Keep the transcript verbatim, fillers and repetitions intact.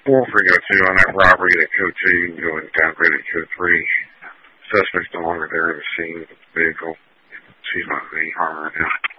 four three oh two on that robbery at code two. You can go and downgrade it to code three. Suspect's no longer there in the scene of the vehicle. She's not in any harm right now.